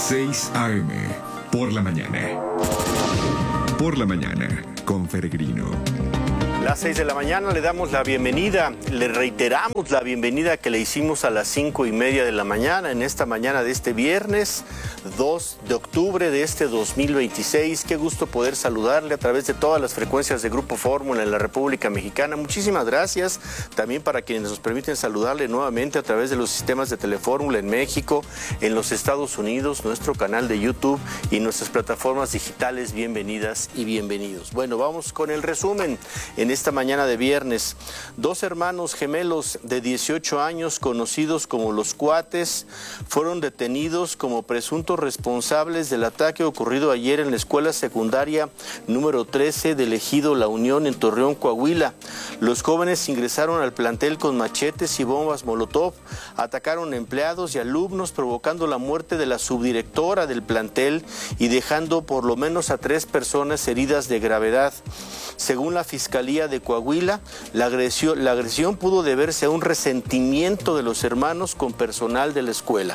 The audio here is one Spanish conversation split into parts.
6 AM, por la mañana. Por la mañana, con Peregrino. Las 6 de la mañana le damos la bienvenida, le reiteramos la bienvenida que le hicimos a las 5:30 de la mañana, en esta mañana de este viernes 2 de octubre de este 2026. Qué gusto poder saludarle a través de todas las frecuencias de Grupo Fórmula en la República Mexicana. Muchísimas gracias también para quienes nos permiten saludarle nuevamente a través de los sistemas de Telefórmula en México, en los Estados Unidos, nuestro canal de YouTube y nuestras plataformas digitales. Bienvenidas y bienvenidos. Bueno, vamos con el resumen. En esta mañana de viernes, 2 hermanos gemelos de 18 años, conocidos como los Cuates, fueron detenidos como presuntos responsables del ataque ocurrido ayer en la escuela secundaria número 13 del ejido La Unión en Torreón, Coahuila. Los jóvenes ingresaron al plantel con machetes y bombas molotov, atacaron empleados y alumnos, provocando la muerte de la subdirectora del plantel y dejando por lo menos a 3 personas heridas de gravedad. Según la Fiscalía de Coahuila, la agresión pudo deberse a un resentimiento de los hermanos con personal de la escuela.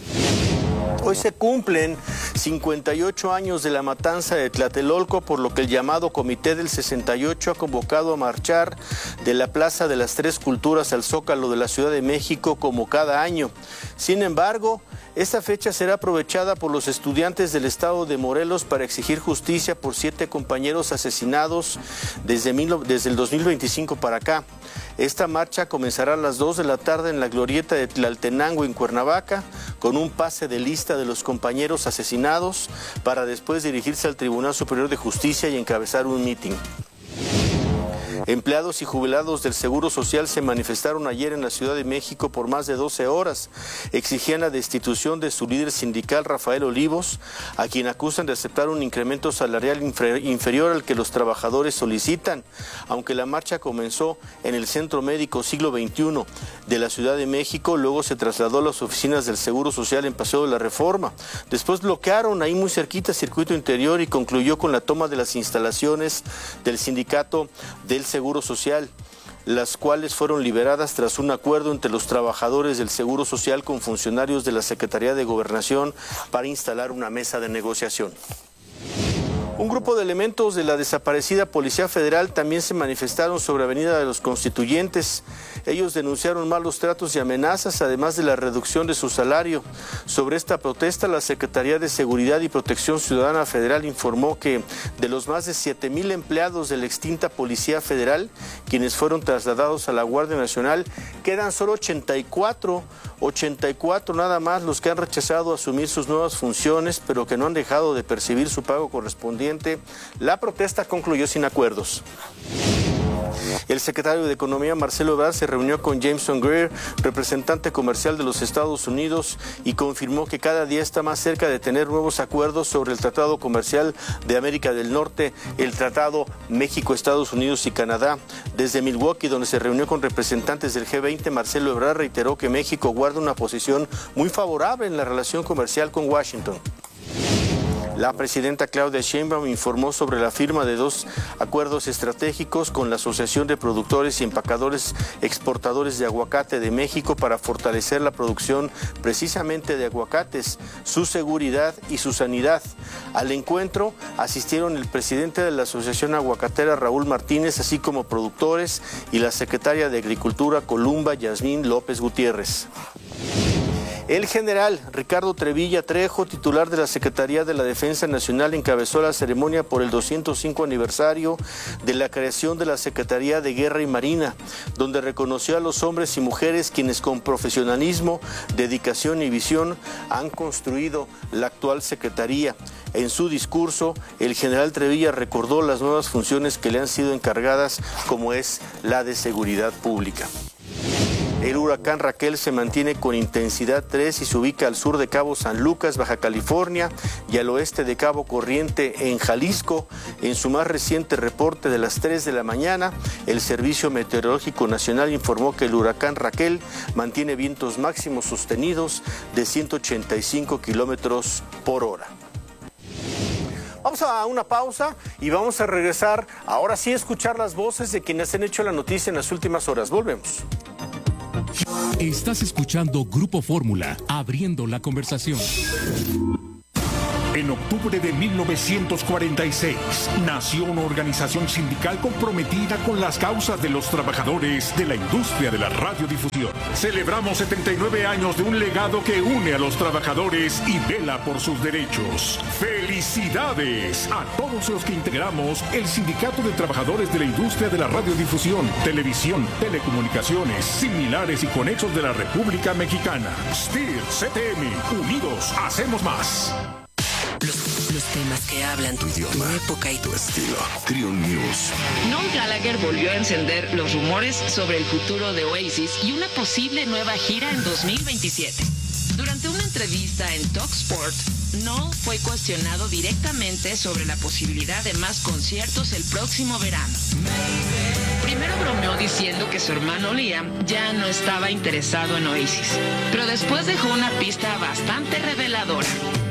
Hoy se cumplen 58 años de la matanza de Tlatelolco, por lo que el llamado Comité del 68 ha convocado a marchar de la Plaza de las Tres Culturas al Zócalo de la Ciudad de México como cada año. Sin embargo, esta fecha será aprovechada por los estudiantes del estado de Morelos para exigir justicia por 7 compañeros asesinados desde el 2025 para acá. Esta marcha comenzará a las 2 de la tarde en la glorieta de Tlaltenango en Cuernavaca, con un pase de lista de los compañeros asesinados, para después dirigirse al Tribunal Superior de Justicia y encabezar un mitin. Empleados y jubilados del Seguro Social se manifestaron ayer en la Ciudad de México por más de 12 horas. Exigían la destitución de su líder sindical, Rafael Olivos, a quien acusan de aceptar un incremento salarial inferior al que los trabajadores solicitan. Aunque la marcha comenzó en el Centro Médico Siglo XXI de la Ciudad de México, luego se trasladó a las oficinas del Seguro Social en Paseo de la Reforma. Después bloquearon ahí muy cerquita Circuito Interior y concluyó con la toma de las instalaciones del sindicato del Seguro Social, las cuales fueron liberadas tras un acuerdo entre los trabajadores del Seguro Social con funcionarios de la Secretaría de Gobernación para instalar una mesa de negociación. Un grupo de elementos de la desaparecida Policía Federal también se manifestaron sobre Avenida de los Constituyentes. Ellos denunciaron malos tratos y amenazas, además de la reducción de su salario. Sobre esta protesta, la Secretaría de Seguridad y Protección Ciudadana Federal informó que de los más de 7,000 empleados de la extinta Policía Federal, quienes fueron trasladados a la Guardia Nacional, quedan solo 84 nada más los que han rechazado asumir sus nuevas funciones, pero que no han dejado de percibir su pago correspondiente. La protesta concluyó sin acuerdos. El secretario de Economía, Marcelo Ebrard, se reunió con Jameson Greer, representante comercial de los Estados Unidos, y confirmó que cada día está más cerca de tener nuevos acuerdos sobre el Tratado Comercial de América del Norte, el Tratado México, Estados Unidos y Canadá. Desde Milwaukee, donde se reunió con representantes del G20, Marcelo Ebrard reiteró que México guarda una posición muy favorable en la relación comercial con Washington. La presidenta Claudia Sheinbaum informó sobre la firma de 2 acuerdos estratégicos con la Asociación de Productores y Empacadores Exportadores de Aguacate de México para fortalecer la producción precisamente de aguacates, su seguridad y su sanidad. Al encuentro asistieron el presidente de la Asociación Aguacatera, Raúl Martínez, así como productores, y la secretaria de Agricultura, Columba Yasmín López Gutiérrez. El general Ricardo Trevilla Trejo, titular de la Secretaría de la Defensa Nacional, encabezó la ceremonia por el 205 aniversario de la creación de la Secretaría de Guerra y Marina, donde reconoció a los hombres y mujeres quienes con profesionalismo, dedicación y visión han construido la actual Secretaría. En su discurso, el general Trevilla recordó las nuevas funciones que le han sido encargadas, como es la de seguridad pública. El huracán Raquel se mantiene con intensidad 3 y se ubica al sur de Cabo San Lucas, Baja California, y al oeste de Cabo Corriente, en Jalisco. En su más reciente reporte de las 3 de la mañana, el Servicio Meteorológico Nacional informó que el huracán Raquel mantiene vientos máximos sostenidos de 185 kilómetros por hora. Vamos a una pausa y vamos a regresar, ahora sí, a escuchar las voces de quienes han hecho la noticia en las últimas horas. Volvemos. Estás escuchando Grupo Fórmula, abriendo la conversación. En octubre de 1946 nació una organización sindical comprometida con las causas de los trabajadores de la industria de la radiodifusión. Celebramos 79 años de un legado que une a los trabajadores y vela por sus derechos. ¡Felicidades a todos los que integramos el Sindicato de Trabajadores de la Industria de la Radiodifusión, Televisión, Telecomunicaciones, Similares y Conexos de la República Mexicana! STIR, CTM, unidos hacemos más. Los temas que hablan tu idioma, tu época y tu estilo. Trio News. Noel Gallagher volvió a encender los rumores sobre el futuro de Oasis y una posible nueva gira en 2027. Durante una entrevista en TalkSport, Noel fue cuestionado directamente sobre la posibilidad de más conciertos el próximo verano. Primero bromeó diciendo que su hermano Liam ya no estaba interesado en Oasis, pero después dejó una pista bastante reveladora.